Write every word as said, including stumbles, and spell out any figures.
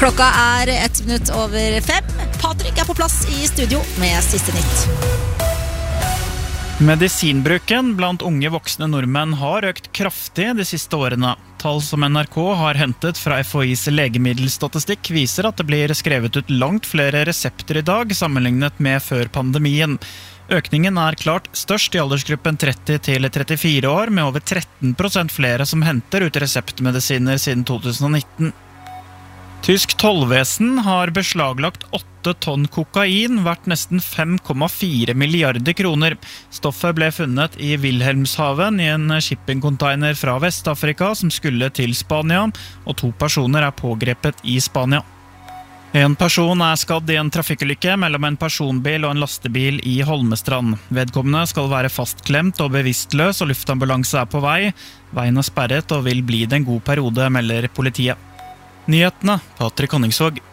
Klokka er ett minutt over fem. Patrick er på plass i studio med siste nytt. Medisinbruken blant unge voksne nordmenn har økt kraftig de siste årene. Tall som N R K har hentet fra F H I's legemiddelstatistikk viser at det blir skrevet ut langt flere resepter i dag sammenlignet med før pandemien. Økningen er klart størst i aldersgruppen tretti til trettifire år, med over tretten prosent flere som henter ut reseptmedisiner siden to tusen og nitten. Tysk tollvesen har beslaglagt åtte tonn kokain, verdt nesten fem komma fire milliarder kroner. Stoffet ble funnet i Wilhelmshaven i en shippingcontainer fra Vestafrika som skulle til Spania, og to personer er pågrepet i Spania. En person er skadd i en trafikkulykke mellom en personbil og en lastebil i Holmestrand. Vedkommende skal være fastklemt og bevisstløs, og luftambulanse er på vei. Veien er sperret og vil bli det en god periode, melder politiet. Nyhetene, Patrick Honningsvåg.